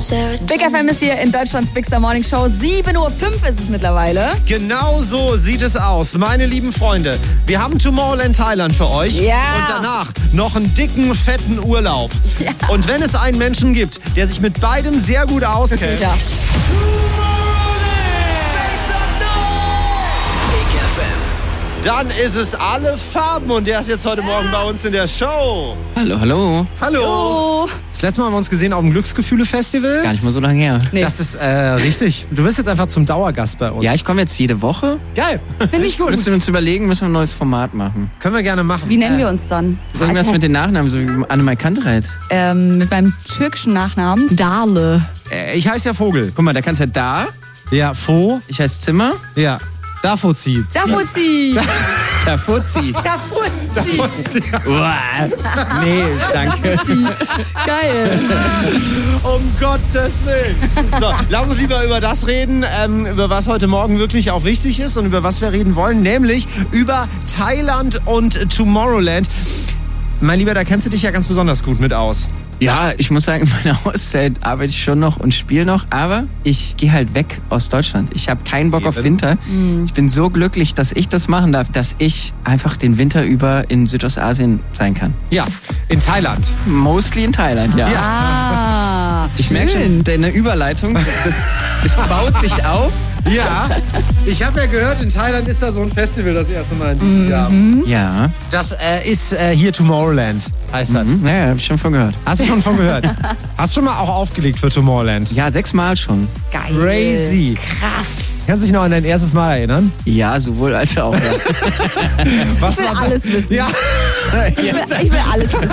Big FM ist hier in Deutschlands Big Star Morning Show. 7:05 Uhr ist es mittlerweile. Genau so sieht es aus. Meine lieben Freunde, wir haben Tomorrowland Thailand für euch. Ja. Und danach noch einen dicken, fetten Urlaub. Ja. Und wenn es einen Menschen gibt, der sich mit beidem sehr gut auskennt... Ja. Dann ist es alle Farben und der ist jetzt heute Morgen bei uns in der Show. Hallo, hallo. Hallo. Das letzte Mal haben wir uns gesehen auf dem Glücksgefühle-Festival. Gar nicht mal so lange her. Nee. Das ist richtig. Du bist jetzt einfach zum Dauergast bei uns. Ja, ich komme jetzt jede Woche. Geil. Finde ich gut. Müssen wir uns überlegen, müssen wir ein neues Format machen. Können wir gerne machen. Wie nennen wir uns dann? Irgendwas mit den Nachnamen, so wie Annemai Kantereit. Mit meinem türkischen Nachnamen Dale. Ich heiße ja Vogel. Guck mal, da kannst du ja da. Ja, Fo. Ich heiße Zimmer. Ja. Dafozi. Dafuzi. Da Fuzzi. Dafuzi. Nee, danke. Geil. Um Gottes Willen. So, lass uns lieber über das reden, über was heute Morgen wirklich auch wichtig ist und über was wir reden wollen, nämlich über Thailand und Tomorrowland. Mein Lieber, da kennst du dich ja ganz besonders gut mit aus. Ja, ich muss sagen, in meiner Auszeit arbeite ich schon noch und spiele noch, aber ich gehe halt weg aus Deutschland. Ich habe keinen Bock auf Winter. Ich bin so glücklich, dass ich das machen darf, dass ich einfach den Winter über in Südostasien sein kann. Ja, in Thailand. Mostly in Thailand, ja. Ah, Ich merke schon, deine Überleitung, das baut sich auf. Ja, ich habe ja gehört, in Thailand ist da so ein Festival das erste Mal in diesem Jahr. Ja. Das ist hier Tomorrowland, heißt das. Ja, hab ich schon von gehört. Hast du schon von gehört? Hast du schon mal auch aufgelegt für Tomorrowland? Ja, 6 Mal schon. geil. Crazy. Krass. Kannst du dich noch an dein erstes Mal erinnern? Ja, sowohl als auch. Ja. Was Ich will war- alles wissen. Ja, Ich will alles wissen.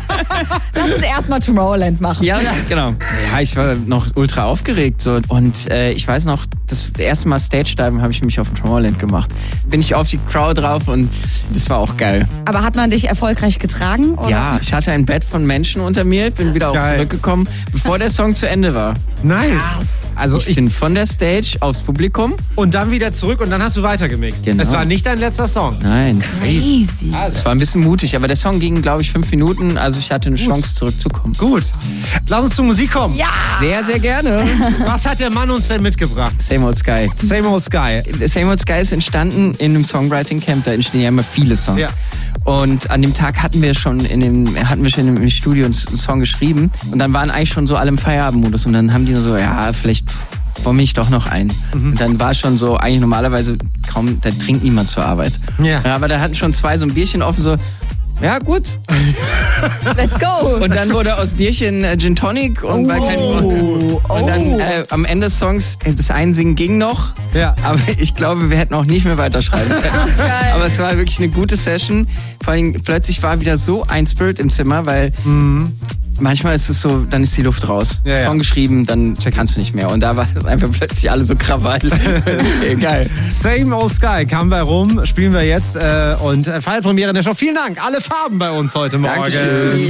Lass uns erstmal Tomorrowland machen. Ja, genau. Ja, ich war noch ultra aufgeregt. So. Und ich weiß noch, das erste Mal Stage-Diven habe ich mich auf dem Tomorrowland gemacht. Bin ich auf die Crowd drauf und das war auch geil. Aber hat man dich erfolgreich getragen? Oder? Ja, ich hatte ein Bett von Menschen unter mir, bin wieder auch Geil. zurückgekommen, bevor der Song zu Ende war. nice. Also Ich bin von der Stage aufs Publikum. und dann wieder zurück und dann hast du weitergemixt. Genau. Es war nicht dein letzter Song. Nein. Crazy. Es war ein bisschen mutig, aber der Song ging, glaube ich, 5 Minuten. Also ich hatte eine Chance, zurückzukommen. Gut. Lass uns zur Musik kommen. Ja. Sehr, sehr gerne. Was hat der Mann uns denn mitgebracht? Same Old Sky. Same Old Sky. Same Old Sky ist entstanden in einem Songwriting Camp. Da entstehen ja immer viele Songs. Ja. Und an dem Tag hatten wir schon im Studio einen Song geschrieben. Und dann waren eigentlich schon so alle im Feierabendmodus. Und dann haben die nur so, ja, vielleicht forme ich doch noch ein. Und dann war schon so, eigentlich normalerweise kaum, da trinkt niemand zur Arbeit. Ja. Aber da hatten schon 2 so ein Bierchen offen, so, ja gut. Let's go. Und dann wurde aus Bierchen Gin Tonic und war kein Und dann am Ende des Songs, das Einsingen ging noch. Ja. Aber ich glaube, wir hätten auch nicht mehr weiterschreiben können. Geil. Aber es war wirklich eine gute Session. Vor allem plötzlich war wieder so ein Spirit im Zimmer, weil manchmal ist es so, dann ist die Luft raus. Ja, ja. Song geschrieben, dann kannst du nicht mehr. Und da war es einfach plötzlich alle so Krawall. Okay, geil. Same Old Sky kam bei rum, spielen wir jetzt und Feierpremiere in der Show. Vielen Dank, alle Farben bei uns heute Morgen. Dankeschön.